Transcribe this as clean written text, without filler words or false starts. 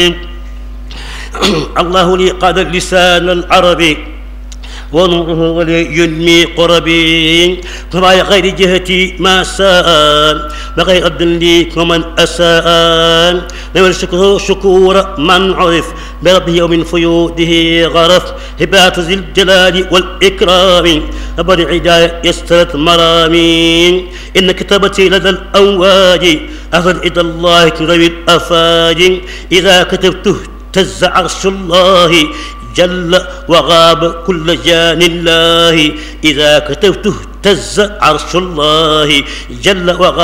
الله لي قاد اللسان العربي ونوره ولينمي قربي فما غير جهتي ما ساء بغير عبد لي ومن أساء نوال شكور من عرف بربه ومن فيوده غرف هبات ذي الجلال والإكرام أبر عداية يسترت مرامي إن كتابتي لدى الأواج أخذ إلى الله كذوي الأفاج إذا كتبته اهتز عرش الله جل وغاب كل جان الله إذا كتبته اهتز عرش الله جل وغاب